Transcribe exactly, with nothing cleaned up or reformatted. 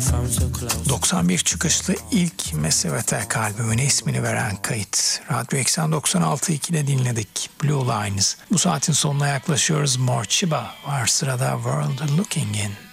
doksan bir çıkışlı ilk Massive Attack albümüne ismini veren kayıt. Radyo Eksen doksan altı ikide dinledik Blue Lines. Bu saatin sonuna yaklaşıyoruz. More Chiba var sırada, World Looking In.